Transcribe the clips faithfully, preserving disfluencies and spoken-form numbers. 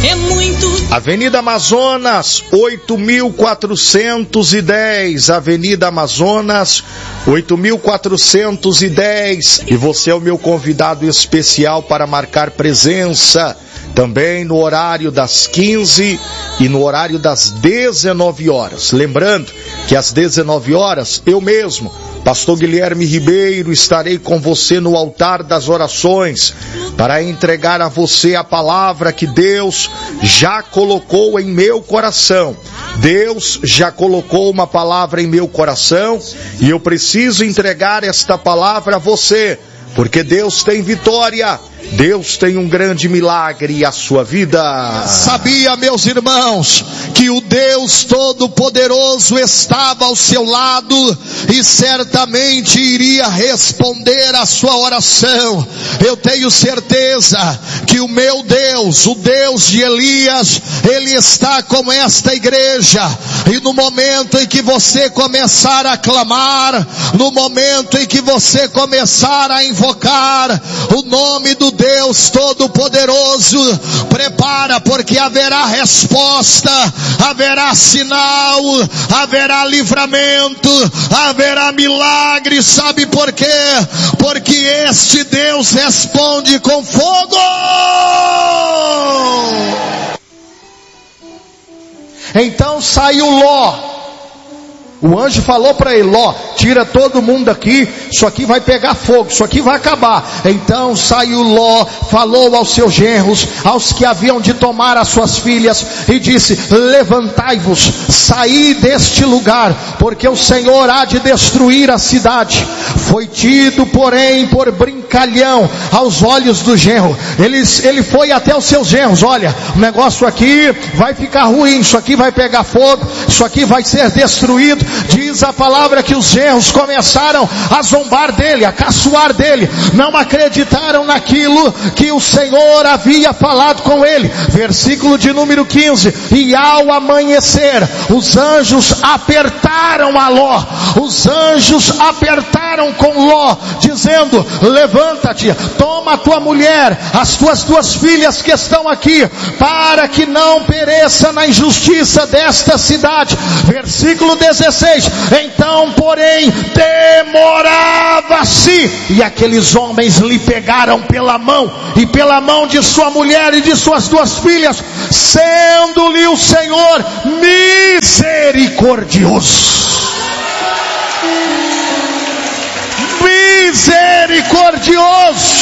é muito. Avenida Amazonas, oito mil quatrocentos e dez. Avenida Amazonas, oito mil quatrocentos e dez. E você é o meu convidado especial para marcar presença. Também no horário das quinze e no horário das dezenove horas. Lembrando que às dezenove horas, eu mesmo, Pastor Guilherme Ribeiro, estarei com você no altar das orações para entregar a você a palavra que Deus já colocou em meu coração. Deus já colocou uma palavra em meu coração e eu preciso entregar esta palavra a você, porque Deus tem vitória. Deus tem um grande milagre à sua vida. Sabia, meus irmãos, que o Deus Todo-Poderoso estava ao seu lado e certamente iria responder a sua oração. Eu tenho certeza que o meu Deus, o Deus de Elias, Ele está com esta igreja. E no momento em que você começar a clamar, no momento em que você começar a invocar o nome do Deus Todo-Poderoso, prepara, porque haverá resposta, haverá sinal, haverá livramento, haverá milagre. Sabe por quê? Porque este Deus responde com fogo. Então saiu Ló. O anjo falou para ele: Ló, tira todo mundo daqui, isso aqui vai pegar fogo, isso aqui vai acabar. Então saiu Ló, falou aos seus genros, aos que haviam de tomar as suas filhas, e disse: levantai-vos, saí deste lugar, porque o Senhor há de destruir a cidade. Foi tido, porém, por brincalhão aos olhos do genro. Ele, ele foi até os seus genros: olha, o negócio aqui vai ficar ruim, isso aqui vai pegar fogo, isso aqui vai ser destruído. Diz a palavra que os genros começaram a zombar dele, a caçoar dele, não acreditaram naquilo que o Senhor havia falado com ele. Versículo de número quinze: e ao amanhecer, os anjos apertaram a Ló, os anjos apertaram com Ló, dizendo: levanta-te, toma a tua mulher, as tuas duas filhas que estão aqui, para que não pereça na injustiça desta cidade. Versículo dezesseis: então, porém, demorava-se, e aqueles homens lhe pegaram pela mão, e pela mão de sua mulher e de suas duas filhas, sendo-lhe o Senhor misericordioso. Misericordioso.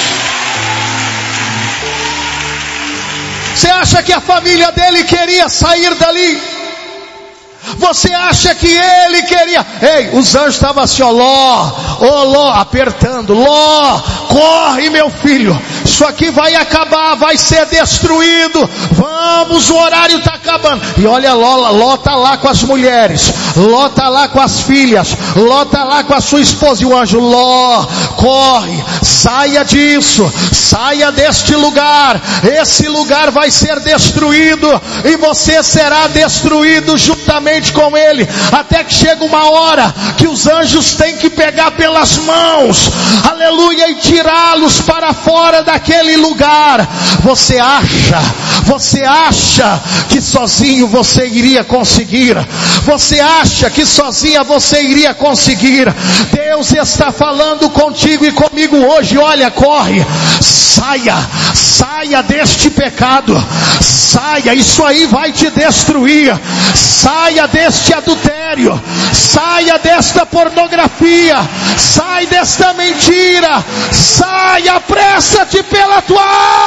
Você acha que a família dele queria sair dali? Você acha que ele queria? Ei, os anjos estavam assim, ó, Ló, ó Ló, apertando: Ló, corre meu filho, isso aqui vai acabar, vai ser destruído, vamos, o horário está acabando. E olha, Ló, Ló está lá com as mulheres, Ló está lá com as filhas, Ló está lá com a sua esposa, e o anjo: Ló, corre, saia disso, saia deste lugar, esse lugar vai ser destruído, e você será destruído juntamente com ele, até que chega uma hora que os anjos têm que pegar pelas mãos, aleluia, e tirá-los para fora daquele lugar. Você acha, você acha que sozinho você iria conseguir? Você acha que sozinha você iria conseguir? Deus está falando contigo e comigo hoje: olha, corre, saia, saia deste pecado, saia, isso aí vai te destruir, saia deste adultério, saia desta pornografia, sai desta mentira, saia, apressa-te pela tua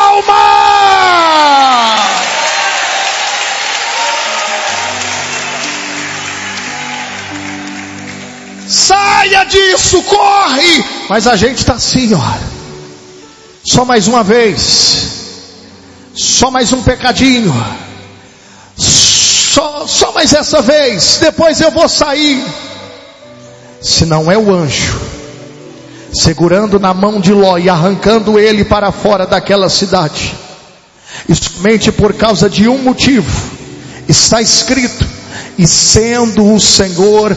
alma. Saia disso, corre. Mas a gente está assim, ó, só mais uma vez, só mais um pecadinho, Só, só mais essa vez, depois eu vou sair. Se não é o anjo segurando na mão de Ló e arrancando ele para fora daquela cidade, e somente por causa de um motivo, está escrito: e sendo o Senhor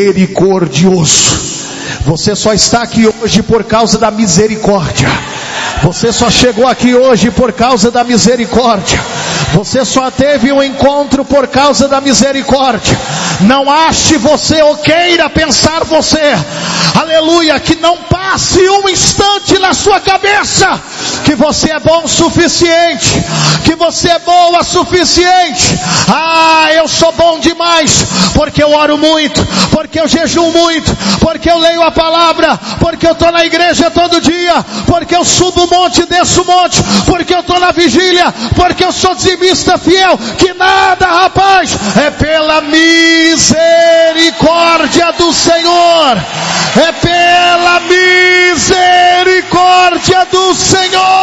misericordioso. Você só está aqui hoje por causa da misericórdia, Você só chegou aqui hoje por causa da misericórdia. Você só teve um encontro por causa da misericórdia. Não ache você ou queira pensar você, aleluia, que não passe um instante na sua cabeça que você é bom o suficiente, que você é boa o suficiente. Ah, eu sou bom demais, porque eu oro muito, porque eu jejuo muito, porque eu leio a palavra, porque eu estou na igreja todo dia, porque eu subo o monte, desço o monte, porque eu estou na vigília, porque eu sou dizimista fiel. Que nada, rapaz, é pela misericórdia do Senhor, é pela misericórdia do Senhor.